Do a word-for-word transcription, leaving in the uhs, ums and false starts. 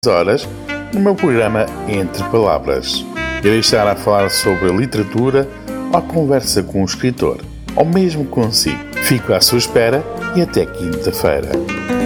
horas no meu programa Entre Palavras. Irei estar a falar sobre a literatura, ou conversa com um escritor, ou mesmo consigo. Fico à sua espera e até quinta-feira.